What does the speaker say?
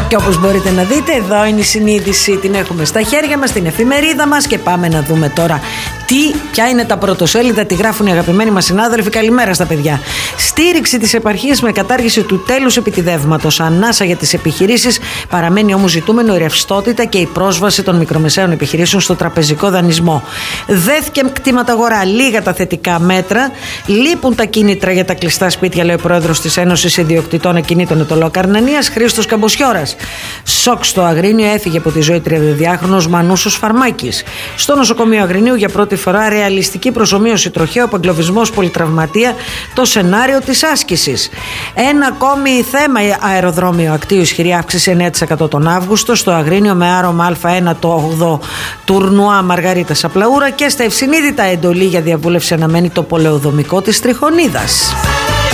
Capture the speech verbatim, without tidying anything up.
Και όπως μπορείτε να δείτε, εδώ είναι η συνείδηση. Την έχουμε στα χέρια μας, την εφημερίδα μας. Και πάμε να δούμε τώρα τι, ποια είναι τα πρωτοσέλιδα, τι γράφουν οι αγαπημένοι μας συνάδελφοι. Καλημέρα στα παιδιά. Στήριξη της επαρχίας με κατάργηση του τέλους επιτιδεύματος. Ανάσα για τις επιχειρήσεις. Παραμένει όμως ζητούμενο η ρευστότητα και η πρόσβαση των μικρομεσαίων επιχειρήσεων στο τραπεζικό δανεισμό. Δέθηκε κτηματαγορά. Λίγα τα θετικά μέτρα. Λείπουν τα κίνητρα για τα κλειστά σπίτια, λέει ο πρόεδρος της Ένωσης Ιδιοκτητών Ακινήτων Ετωλό Καρνανίας, Χρήστος Καμποσιώρας. Σοκ στο Αγρίνιο, έφυγε από τη ζωή τριανταδιάχρονος Μανούσος Φαρμάκης. Στο νοσοκομείο Αγρινίου για πρώτη φορά ρεαλιστική προσομοίωση τροχαίου, απεγκλωβισμός, πολυτραυματία, το σενάριο της άσκησης. Ένα ακόμη θέμα, αεροδρόμιο Ακτίου, ισχυρή αύξηση εννέα τοις εκατό τον Αύγουστο. Στο Αγρίνιο με άρωμα Α1 το όγδοο τουρνουά Μαργαρίτας Απλαούρα. Και στα Ευσυνείδητα, εντολή για διαβούλευση αναμένει το πολεοδομικό της Τριχονίδας.